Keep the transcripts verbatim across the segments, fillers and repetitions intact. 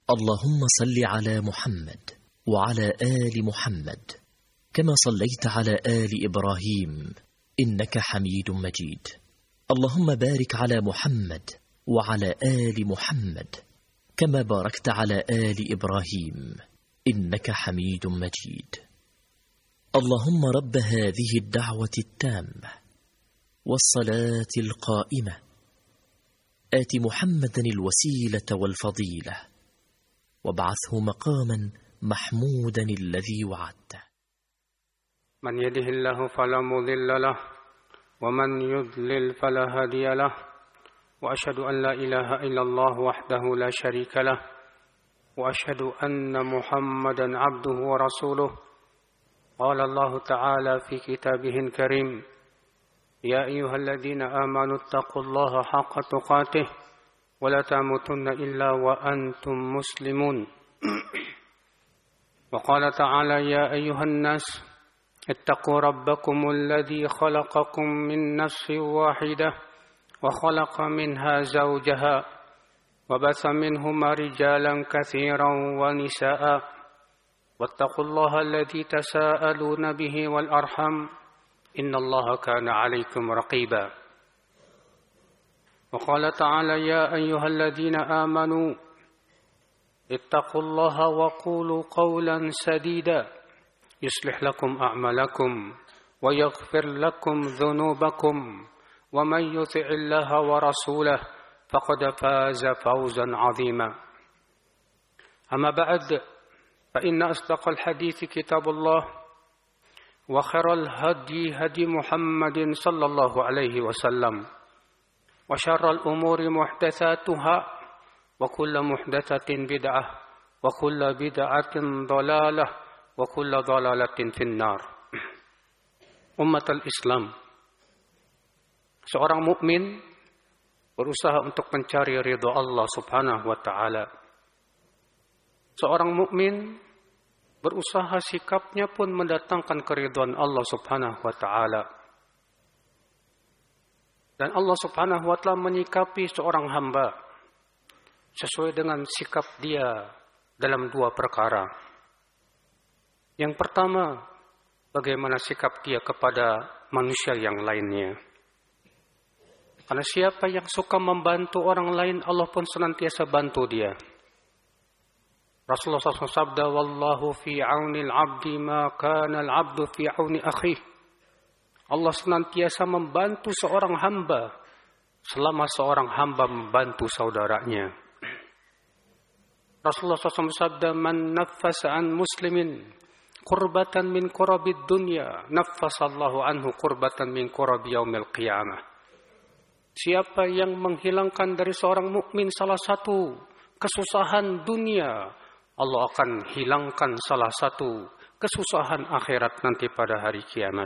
اللهم صل على محمد وعلى آل محمد كما صليت على آل إبراهيم إنك حميد مجيد. اللهم بارك على محمد وعلى آل محمد كما باركت على آل إبراهيم إنك حميد مجيد. اللهم رب هذه الدعوة التامة والصلاة القائمة آت محمدا الوسيلة والفضيلة وابعثه مقاما محمودا الذي وعدته. من يهده الله فلا مضل له ومن يضلل فلا هادي له وأشهد أن لا إله إلا الله وحده لا شريك له وأشهد أن محمدا عبده ورسوله. قال الله تعالى في كتابه الكريم: يا أيها الذين آمنوا اتقوا الله حق تقاته ولا تموتن إلا وأنتم مسلمون. وقال تعالى: يا أيها الناس اتقوا ربكم الذي خلقكم من نفس واحدة وخلق منها زوجها وبث منهما رجالا كثيرا ونساء واتقوا الله الذي تساءلون به والأرحام إن الله كان عليكم رقيبا. وقال تعالى: يا أيها الذين آمنوا اتقوا الله وقولوا قولا سديدا يصلح لكم أعمالكم ويغفر لكم ذنوبكم ومن يطع الله ورسوله فقد فاز فوزا عظيما. أما بعد، فإن أصدق الحديث كتاب الله وخير الهدي هدي محمد صلى الله عليه وسلم وشر الأمور محدثاتها وكل محدثة بدعة وكل بدعة ضلالة وكل ضلالة في النار. Ummatul Islam, seorang mukmin berusaha untuk mencari ridha Allah Subhanahu wa taala. Seorang mukmin berusaha sikapnya pun mendatangkan keridhaan Allah Subhanahu wa taala. Dan Allah Subhanahu wa taala menyikapi seorang hamba sesuai dengan sikap dia dalam dua perkara. Yang pertama, bagaimana sikap dia kepada manusia yang lainnya. Karena siapa yang suka membantu orang lain, Allah pun senantiasa bantu dia. Rasulullah shallallahu alaihi wasallam sabda, "Wallahu fi auni al-'abdi ma kana al-'abdu fi auni akhihi." Allah senantiasa membantu seorang hamba selama seorang hamba membantu saudaranya. Rasulullah shallallahu alaihi wasallam sabda, "Man naffasa an muslimin qurbatan min qurabid dunya, naffasallahu anhu qurbatan min qurabi yaumil qiyamah." Siapa yang menghilangkan dari seorang mukmin salah satu kesusahan dunia, Allah akan hilangkan salah satu kesusahan akhirat nanti pada hari kiamat.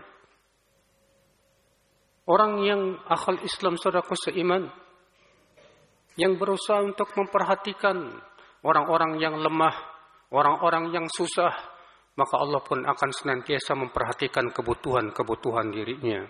Orang yang akhal Islam, saudaraku seiman, yang berusaha untuk memperhatikan orang-orang yang lemah, orang-orang yang susah, maka Allah pun akan senantiasa memperhatikan kebutuhan-kebutuhan dirinya.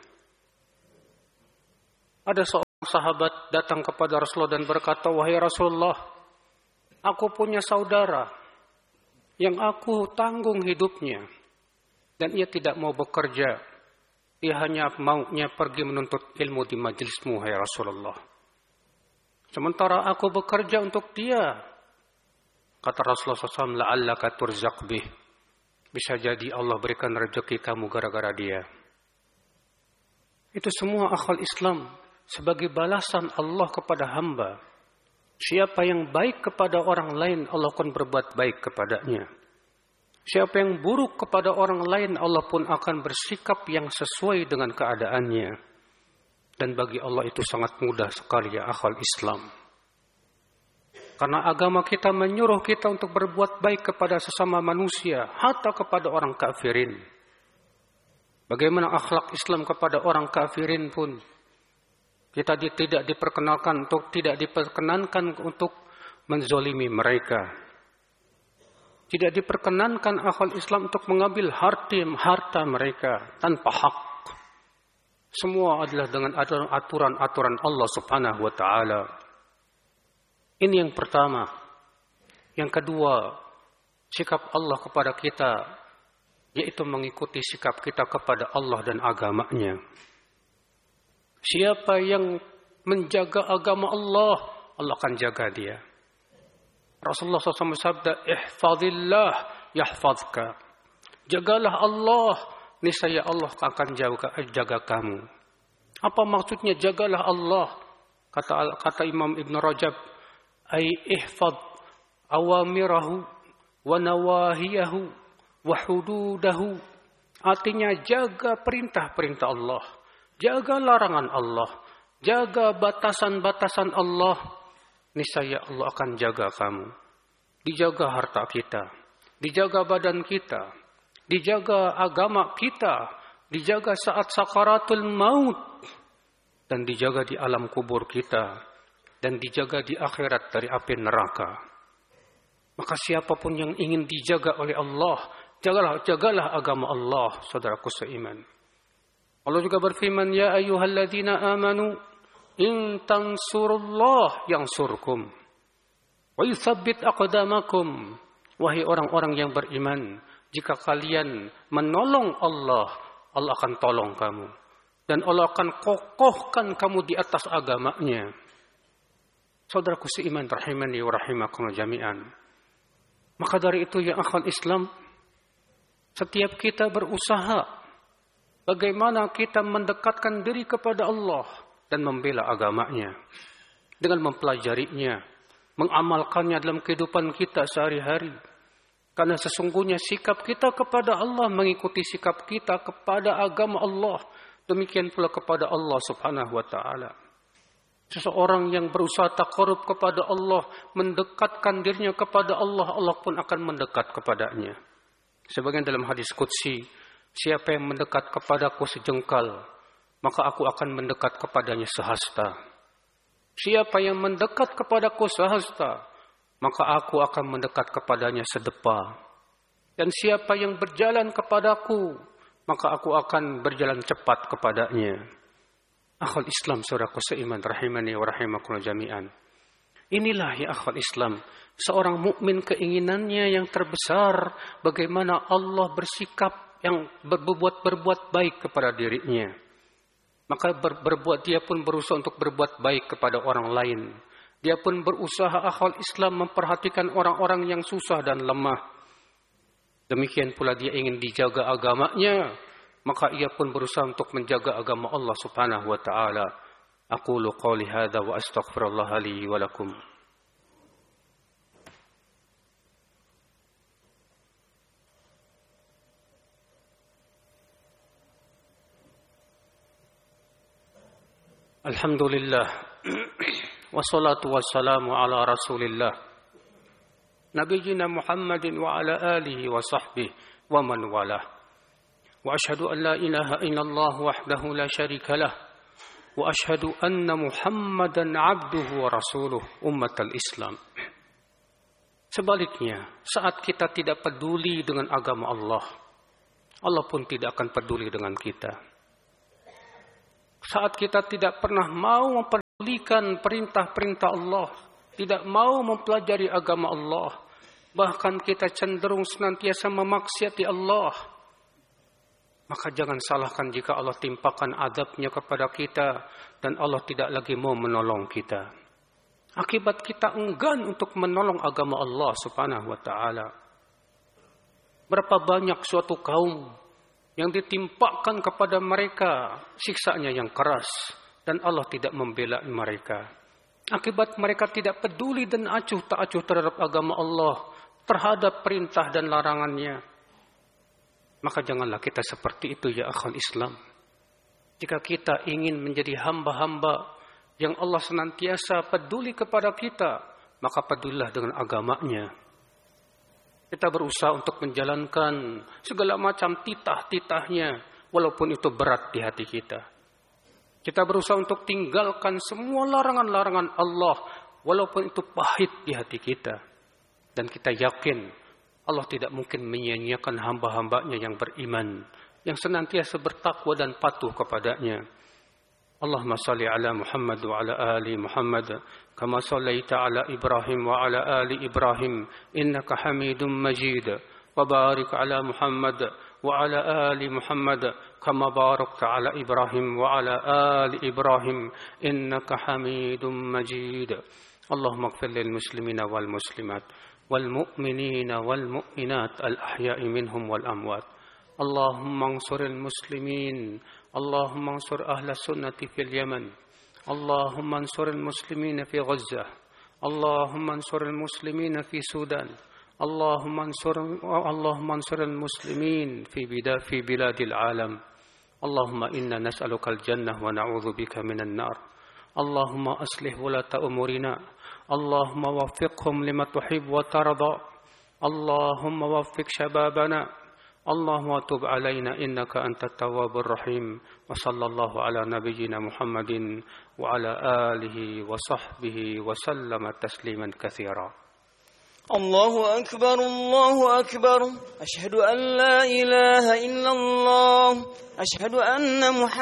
Ada seorang sahabat datang kepada Rasulullah dan berkata, "Wahai Rasulullah, aku punya saudara yang aku tanggung hidupnya, dan ia tidak mau bekerja. Dia hanya maunya pergi menuntut ilmu di majlismu, hai Rasulullah. Sementara aku bekerja untuk dia." Kata Rasulullah shallallahu alaihi wasallam, "La'allaka turzaq bih." Bisa jadi Allah berikan rezeki kamu gara-gara dia. Itu semua akal Islam sebagai balasan Allah kepada hamba. Siapa yang baik kepada orang lain, Allah akan berbuat baik kepadanya. Siapa yang buruk kepada orang lain, Allah pun akan bersikap yang sesuai dengan keadaannya. Dan bagi Allah itu sangat mudah sekali, ya akal Islam. Karena agama kita menyuruh kita untuk berbuat baik kepada sesama manusia, hatta kepada orang kafirin. Bagaimana akhlak Islam kepada orang kafirin pun, kita tidak diperkenalkan untuk tidak diperkenankan untuk menzolimi mereka. Tidak diperkenankan akal Islam untuk mengambil harta, harta mereka tanpa hak. Semua adalah dengan aturan-aturan Allah Subhanahu wa taala. Ini yang pertama. Yang kedua, sikap Allah kepada kita, yaitu mengikuti sikap kita kepada Allah dan agamanya. Siapa yang menjaga agama Allah, Allah akan jaga dia. Rasulullah shallallahu alaihi wasallam bersabda, ihfazillah yahfazka. Jagalah Allah, niscaya Allah akan jaga, jaga kamu. Apa maksudnya jagalah Allah? Kata kata Imam Ibn Rajab, ay ihfaz awamirahu wa nawahiyahu wa hududahu. Artinya jaga perintah-perintah Allah, jaga larangan Allah, jaga batasan-batasan Allah. Niscaya Allah akan jaga kamu. Dijaga harta kita, dijaga badan kita, dijaga agama kita, dijaga saat sakaratul maut, dan dijaga di alam kubur kita, dan dijaga di akhirat dari api neraka. Maka siapapun yang ingin dijaga oleh Allah, jagalah, jagalah agama Allah, saudaraku seiman. Allah juga berfirman, ya ayyuhalladzina amanu in tansurullah yansurkum wa yuthabbit aqdamakum. Wahai orang-orang yang beriman, jika kalian menolong Allah, Allah akan tolong kamu. Dan Allah akan kokohkan kamu di atas agamanya. Saudaraku seiman rahimani wa rahimakumullah jami'an. Maka dari itu ya akhwal Islam, setiap kita berusaha bagaimana kita mendekatkan diri kepada Allah dan membela agamanya dengan mempelajarinya, mengamalkannya dalam kehidupan kita sehari-hari. Karena sesungguhnya sikap kita kepada Allah mengikuti sikap kita kepada agama Allah. Demikian pula kepada Allah subhanahu wa ta'ala. Seseorang yang berusaha taqarrub kepada Allah, mendekatkan dirinya kepada Allah, Allah pun akan mendekat kepadanya. Sebagian dalam hadis qudsi, siapa yang mendekat kepadaku sejengkal, maka aku akan mendekat kepadanya sehasta. Siapa yang mendekat kepadaku sehasta, maka aku akan mendekat kepadanya sedepa. Dan siapa yang berjalan kepadaku, maka aku akan berjalan cepat kepadanya. Akhwal Islam, saudaraku seiman rahimani wa rahimakumullah jami'an. Inilah ya akhwal Islam, seorang mukmin keinginannya yang terbesar bagaimana Allah bersikap yang berbuat berbuat baik kepada dirinya. Maka ber, berbuat dia pun berusaha untuk berbuat baik kepada orang lain. Dia pun berusaha akhwal Islam memperhatikan orang-orang yang susah dan lemah. Demikian pula dia ingin dijaga agamanya, maka ia pun berusaha untuk menjaga agama Allah subhanahu wa ta'ala. Aqulu qawli hadha wa astaghfirullah li wa lakum. Alhamdulillah. Wassalatu wassalamu ala rasulillah. Nabiyina Muhammadin wa ala alihi wa sahbihi wa man walah. Wa ashhadu an la ilaha illallah wahdahu la syarika lah. Wa ashhadu anna Muhammadan abduhu wa rasuluh ummatal Islam. Sebaliknya, saat kita tidak peduli dengan agama Allah, Allah pun tidak akan peduli dengan kita. Saat kita tidak pernah mau mempedulikan perintah-perintah Allah, tidak mau mempelajari agama Allah, bahkan kita cenderung senantiasa memaksiati Allah, maka jangan salahkan jika Allah timpakan azabnya kepada kita dan Allah tidak lagi mau menolong kita. Akibat kita enggan untuk menolong agama Allah subhanahu wa ta'ala. Berapa banyak suatu kaum yang ditimpakan kepada mereka siksanya yang keras dan Allah tidak membela mereka. Akibat mereka tidak peduli dan acuh tak acuh terhadap agama Allah, terhadap perintah dan larangannya. Maka janganlah kita seperti itu ya akhwal Islam. Jika kita ingin menjadi hamba-hamba yang Allah senantiasa peduli kepada kita, maka pedulilah dengan agamanya. Kita berusaha untuk menjalankan segala macam titah-titahnya, walaupun itu berat di hati kita. Kita berusaha untuk tinggalkan semua larangan-larangan Allah, walaupun itu pahit di hati kita. Dan kita yakin Allah tidak mungkin menyia-nyiakan hamba-hambanya yang beriman, yang senantiasa bertakwa dan patuh kepadanya. اللهم صل على محمد وعلى آل محمد كما صليت على إبراهيم وعلى آل إبراهيم إنك حميد مجيد وبارك على محمد وعلى آل محمد كما باركت على إبراهيم وعلى آل إبراهيم إنك حميد مجيد اللهم اغفر للمسلمين والمسلمات والمؤمنين والمؤمنات الأحياء منهم والأموات اللهم انصر المسلمين اللهم انصر أهل السنة في اليمن اللهم انصر المسلمين في غزة اللهم انصر المسلمين في السودان اللهم انصر اللهم انصر المسلمين في بلاد في بلاد العالم اللهم إنا نسألك الجنة ونعوذ بك من النار اللهم أصلح ولاة أمورنا اللهم وفقهم لما تحب وترضى اللهم وفق شبابنا اللهم تب علينا إنك أنت التواب الرحيم وصلى الله على نبينا محمد وعلى آله وصحبه وسلم تسليما كثيرا. الله أكبر الله أكبر أشهد أن لا إله إلا الله أشهد أن محمد